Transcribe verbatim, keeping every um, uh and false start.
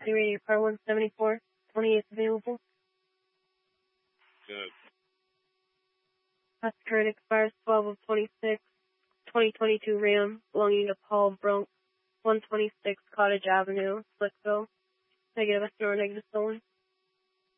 Radio Car one seventy-four, twenty-eighth available. Good. Past current expires twelve of twenty-six, twenty twenty-two Ram, belonging to Paul Brunk, one twenty-six Cottage Avenue, Slickville. Negative, S or negative stolen.